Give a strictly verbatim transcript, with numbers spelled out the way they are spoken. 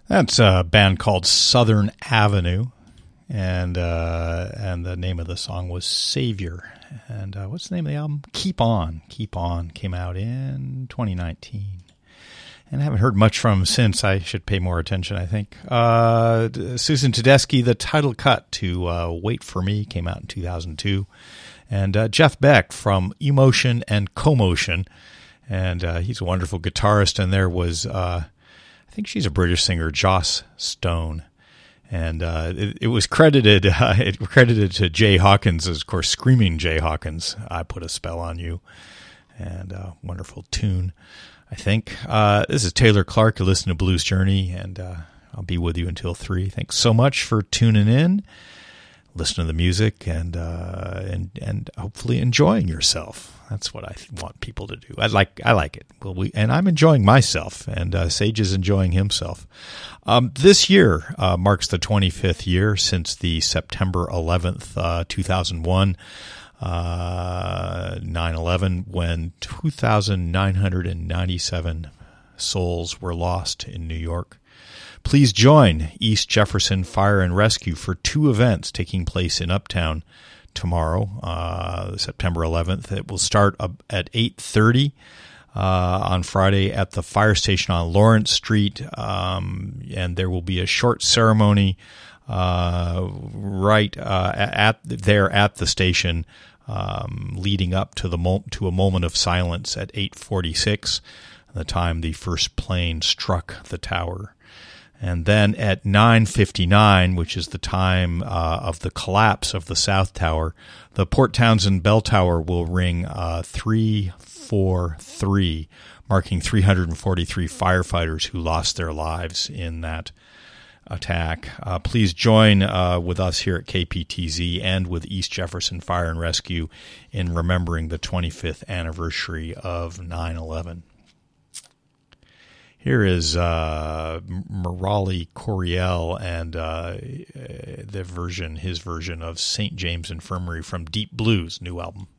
That's a band called Southern Avenue, and uh, and the name of the song was Savior. And uh, what's the name of the album? Keep On. Keep On came out in twenty nineteen. And I haven't heard much from them since. I should pay more attention, I think. Uh, Susan Tedeschi, the title cut to uh, Wait For Me, came out in two thousand two. And uh, Jeff Beck from Emotion and Commotion. And uh, he's a wonderful guitarist. And there was... Uh, I think she's a British singer, Joss Stone, and uh, it, it was credited uh, it credited to Jay Hawkins, as of course, screaming Jay Hawkins. I Put a Spell on You, and a wonderful tune, I think. Uh, this is Taylor Clark. You listen to Blues Journey, and uh, I'll be with you until three. Thanks so much for tuning in, listening to the music, and uh, and and hopefully enjoying yourself. That's what I want people to do. I like I like it. Well, we and I'm enjoying myself, and uh, Sage is enjoying himself. Um, this year uh, marks the twenty-fifth year since the September eleventh, uh, two thousand one, uh, nine eleven, when two thousand nine hundred ninety-seven souls were lost in New York. Please join East Jefferson Fire and Rescue for two events taking place in Uptown tomorrow, uh, September eleventh. It will start at eight thirty uh, on Friday at the fire station on Lawrence Street, um, and there will be a short ceremony uh, right uh, at there at the station, um, leading up to the mo- to a moment of silence at eight forty-six, the time the first plane struck the tower. And then at nine fifty-nine, which is the time uh, of the collapse of the South Tower, the Port Townsend Bell Tower will ring uh, three four three, marking three hundred forty-three firefighters who lost their lives in that attack. Uh, please join uh, with us here at K P T Z and with East Jefferson Fire and Rescue in remembering the twenty-fifth anniversary of nine eleven. Here is uh, Murali Coryell and uh, the version, his version of Saint James Infirmary from Deep Blues' new album.